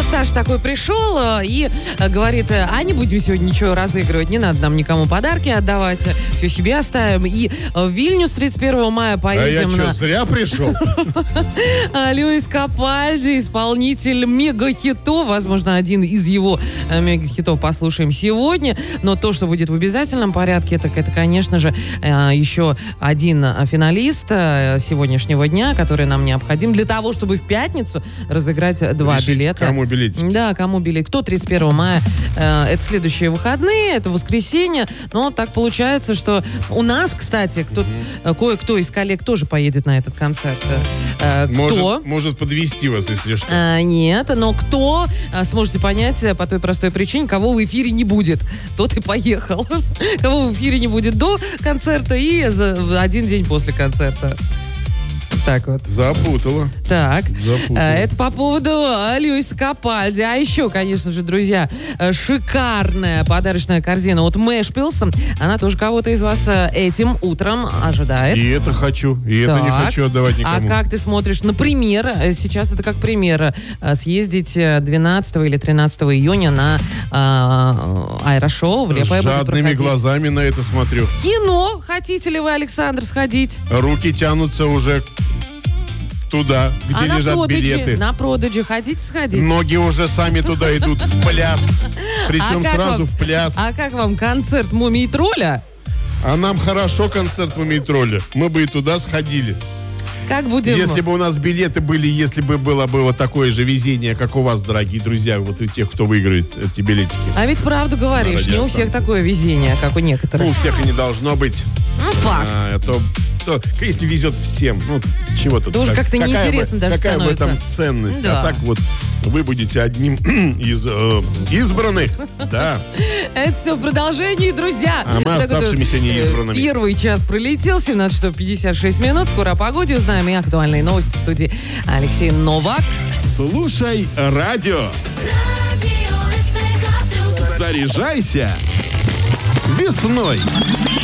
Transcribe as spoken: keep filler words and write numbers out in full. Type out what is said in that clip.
вот Саша такой пришел э, и э, говорит, э, а не будем сегодня ничего разыгрывать, не надо нам никому подарки отдавать, все себе оставим. И э, в Вильнюс тридцать первого мая поедем. А я на... что, зря пришел? Льюис Капальди, исполнитель мега-хитов, возможно, один из его э, мега-хитов послушаем сегодня. Но то, что будет в обязательном порядке, так это, конечно же, э, еще один финалист э, сегодняшнего дня, который нам необходим для того, чтобы в пятницу разыграть два Решить, билета. кому билетики. Да, кому билет. Кто тридцать первого мая? Э, это следующие выходные, это воскресенье. Но так получается, что у нас, кстати, кто, э, кое-кто из коллег тоже поедет на этот концерт. Э, кто? Может, может подвести вас, если что. А, нет, но кто, а, сможете понять э, по той простой причине, кого в эфире не будет, тот и поехал. Кого в эфире не будет до концерта и за один день после концерта. Так вот. Запутала. Так, Запутала. а, это по поводу а, Льюиса Капальди. А еще, конечно же, друзья, э, шикарная подарочная корзина от Мэшпилс. Она тоже кого-то из вас э, этим утром ожидает. И это хочу, и это не Так. хочу отдавать никому. А как ты смотришь, например, э, сейчас это как пример, э, съездить э, двенадцатого или тринадцатого июня на э, аэрошоу в С Лепое будет жадными проходить. глазами на это смотрю. Кино, хотите ли вы, Александр, сходить? Руки тянутся уже туда, где а на лежат продаже, билеты. на продаже хотите сходить? Ноги уже сами туда идут в пляс. Причем А как сразу вам- в пляс. А как вам концерт «Мумий тролля»? А нам хорошо концерт «Мумий тролля». Мы бы и туда сходили. Как будем... Если бы у нас билеты были, если бы было бы вот такое же везение, как у вас, дорогие друзья, вот у тех, кто выиграет эти билетики. А ведь правду говоришь, На не у всех радиостанции. такое везение, как у некоторых. Ну, у всех и не должно быть. Ну, факт. А, то, то, если везет всем, ну, чего тут? Да уже так- как-то какая неинтересно в- даже Какая становится. в этом ценность? Да. А так вот вы будете одним из э, избранных. Да. Это все в продолжении, друзья. А мы Так вот, оставшимися э, неизбранными. Первый час пролетел, семнадцать часов пятьдесят шесть минут. Скоро о погоде узнаем и актуальные новости в студии Алексей Новак. Слушай радио. Заряжайся весной.